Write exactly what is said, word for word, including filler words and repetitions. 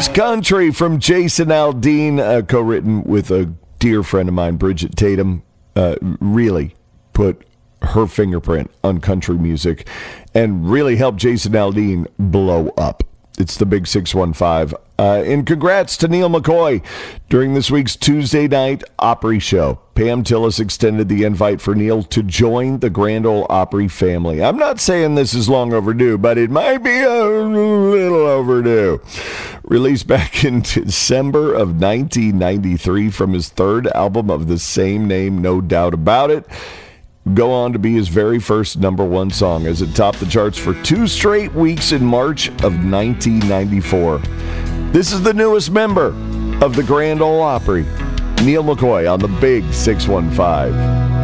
She's Country from Jason Aldean, uh, co-written with a dear friend of mine, Bridget Tatum. Uh, really put her fingerprint on country music and really helped Jason Aldean blow up. It's the Big six one five. Uh, and congrats to Neal McCoy during this week's Tuesday night Opry show. Pam Tillis extended the invite for Neal to join the Grand Ole Opry family. I'm not saying this is long overdue, but it might be a little overdue. Released back in December of nineteen ninety-three from his third album of the same name, No Doubt About It. Go on to be his very first number one song as it topped the charts for two straight weeks in March of nineteen ninety-four. This is the newest member of the Grand Ole Opry, Neal McCoy on the Big six one five.